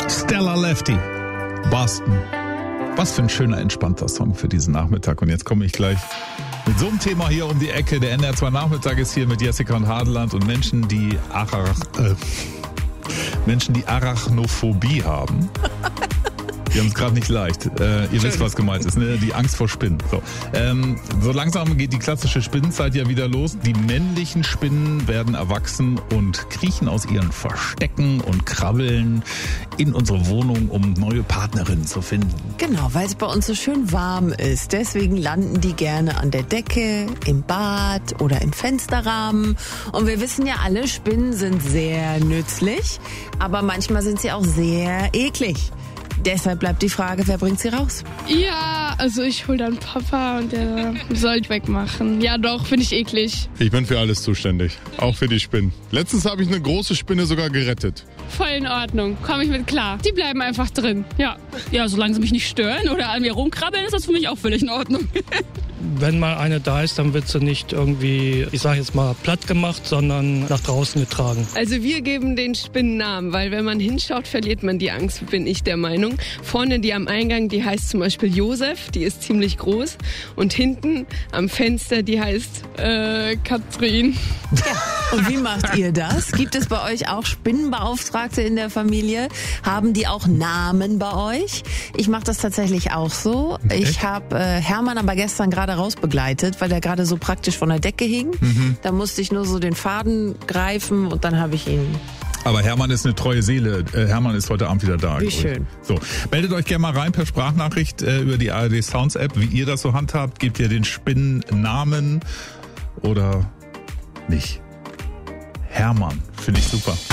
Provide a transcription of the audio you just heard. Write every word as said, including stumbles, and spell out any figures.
Stella Lefty, Boston. Was für ein schöner, entspannter Song für diesen Nachmittag. Und jetzt komme ich gleich mit so einem Thema hier um die Ecke. Der N D R zwei Nachmittag ist hier mit Jessica und Hadeland und Menschen, die Arach, äh, Menschen, die Arachnophobie haben. Die haben es gerade nicht leicht. Äh, ihr wisst, was gemeint ist, ne? Die Angst vor Spinnen. So. Ähm, so langsam geht die klassische Spinnenzeit ja wieder los. Die männlichen Spinnen werden erwachsen und kriechen aus ihren Verstecken und krabbeln in unsere Wohnung, um neue Partnerinnen zu finden. Genau, weil es bei uns so schön warm ist. Deswegen landen die gerne an der Decke, im Bad oder im Fensterrahmen. Und wir wissen ja alle, Spinnen sind sehr nützlich, aber manchmal sind sie auch sehr eklig. Deshalb bleibt die Frage, wer bringt sie raus? Ja, also ich hol dann Papa und der soll ich wegmachen. Ja doch, finde ich eklig. Ich bin für alles zuständig, auch für die Spinnen. Letztens habe ich eine große Spinne sogar gerettet. Voll in Ordnung, komme ich mit klar. Die bleiben einfach drin, ja. Ja, solange sie mich nicht stören oder an mir rumkrabbeln, ist das für mich auch völlig in Ordnung. Wenn mal eine da ist, dann wird sie nicht irgendwie, ich sage jetzt mal, platt gemacht, sondern nach draußen getragen. Also wir geben den Spinnen Namen, weil wenn man hinschaut, verliert man die Angst, bin ich der Meinung. Vorne die am Eingang, die heißt zum Beispiel Josef, die ist ziemlich groß. Und hinten am Fenster, die heißt äh, Katrin. Ja. Und wie macht ihr das? Gibt es bei euch auch Spinnenbeauftragte in der Familie? Haben die auch Namen bei euch? Ich mache das tatsächlich auch so. Ich habe äh, Hermann aber gestern gerade rausbegleitet, weil der gerade so praktisch von der Decke hing. Mhm. Da musste ich nur so den Faden greifen und dann habe ich ihn... Aber Hermann ist eine treue Seele. Äh, Hermann ist heute Abend wieder da. Wie schön. So, meldet euch gerne mal rein per Sprachnachricht äh, über die A R D Sounds App, wie ihr das so handhabt. Gebt ihr den Spinnennamen oder nicht? Hermann, finde ich super.